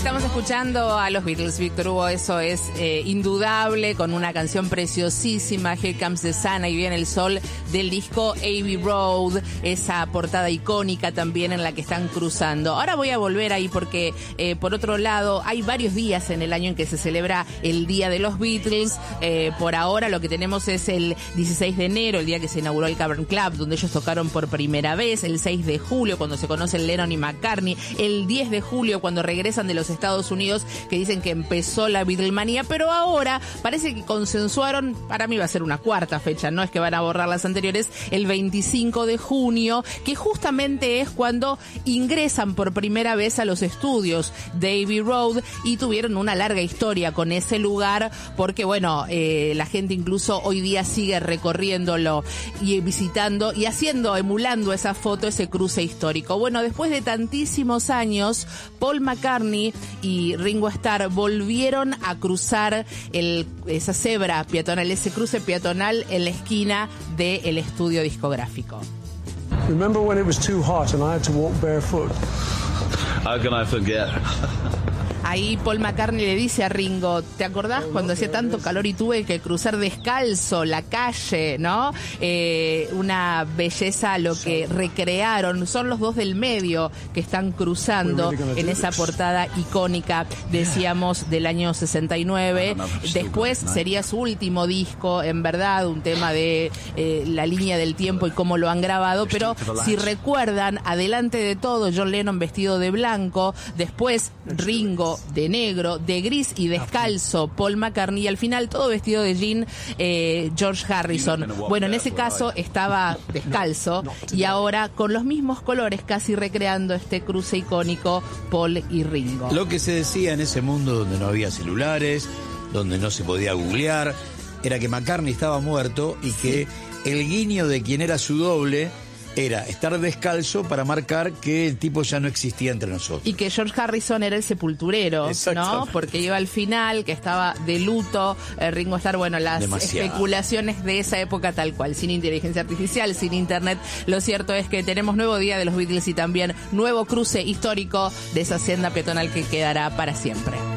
Estamos escuchando a los Beatles, Víctor Hugo, eso es indudable, con una canción preciosísima, Here Comes the Sun, ahí viene el sol, del disco Abbey Road, esa portada icónica también en la que están cruzando. Ahora voy a volver ahí porque, por otro lado, hay varios días en el año en que se celebra el Día de los Beatles. Por ahora lo que tenemos es el 16 de enero, el día que se inauguró el Cavern Club, donde ellos tocaron por primera vez, el 6 de julio, cuando se conocen Lennon y McCartney, el 10 de julio, cuando regresan de los Estados Unidos, que dicen que empezó la Beatlemanía, pero ahora parece que consensuaron, para mí va a ser una cuarta fecha, no es que van a borrar las anteriores, el 25 de junio, que justamente es cuando ingresan por primera vez a los estudios de Abbey Road, y tuvieron una larga historia con ese lugar, porque bueno, la gente incluso hoy día sigue recorriéndolo y visitando y emulando esa foto, ese cruce histórico. Bueno, después de tantísimos años, Paul McCartney y Ringo Starr volvieron a cruzar esa cebra peatonal, ese cruce peatonal en la esquina del estudio discográfico. Remember when it was too hot and I had to walk barefoot? How can I forget? Ahí Paul McCartney le dice a Ringo, ¿te acordás cuando hacía tanto calor y tuve que cruzar descalzo la calle, ¿no? Una belleza lo que recrearon. Son los dos del medio que están cruzando en esa portada icónica, decíamos, del año 69. Después sería su último disco, en verdad, un tema de la línea del tiempo y cómo lo han grabado. Pero si recuerdan, adelante de todo, John Lennon vestido de blanco, después Ringo de negro, de gris y descalzo Paul McCartney, y al final todo vestido de jean George Harrison. Bueno, en ese caso estaba descalzo y ahora con los mismos colores, casi recreando este cruce icónico Paul y Ringo. Lo que se decía en ese mundo donde no había celulares, donde no se podía googlear, era que McCartney estaba muerto y que el guiño de quien era su doble era estar descalzo para marcar que el tipo ya no existía entre nosotros. Y que George Harrison era el sepulturero, ¿no? Porque iba al final, que estaba de luto, Ringo Starr, bueno, las especulaciones de esa época tal cual, sin inteligencia artificial, sin internet. Lo cierto es que tenemos nuevo día de los Beatles y también nuevo cruce histórico de esa senda peatonal que quedará para siempre.